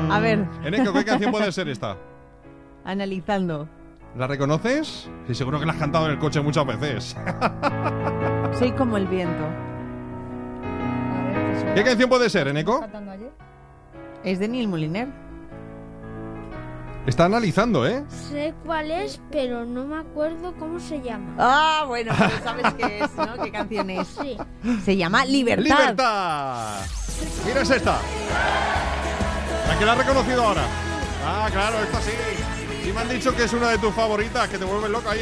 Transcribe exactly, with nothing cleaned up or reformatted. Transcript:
A ver. Eneco, ¿qué canción puede ser esta? Analizando. ¿La reconoces? Sí, seguro que la has cantado en el coche muchas veces. Soy como el viento. ¿Qué canción puede ser, Eneco? Es de Neil Moliner. Está analizando, ¿eh? Sé cuál es, pero no me acuerdo cómo se llama. Ah, bueno, pero sabes qué es, ¿no? ¿Qué canción es? Sí. Se llama Libertad. ¡Libertad! Mira, es esta. La que la has reconocido ahora. Ah, claro, esta sí. Y me han dicho que es una de tus favoritas, que te vuelve loca ahí.